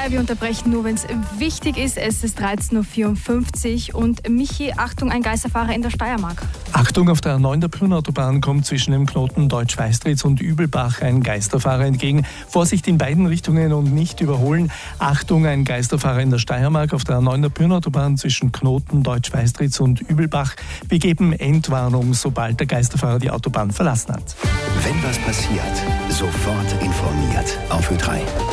Ö3. Wir unterbrechen nur, wenn es wichtig ist. Es ist 13.54 Uhr und Michi, Achtung, ein Geisterfahrer in der Steiermark. Achtung, auf der A9 der Pirnautobahn kommt zwischen dem Knoten Deutsch-Weistritz und Übelbach ein Geisterfahrer entgegen. Vorsicht in beiden Richtungen und nicht überholen. Achtung, ein Geisterfahrer in der Steiermark auf der A9 der Pirnautobahn zwischen Knoten Deutsch-Weistritz und Übelbach. Wir geben Endwarnung, sobald der Geisterfahrer die Autobahn verlassen hat. Wenn was passiert, sofort informiert auf Ö3.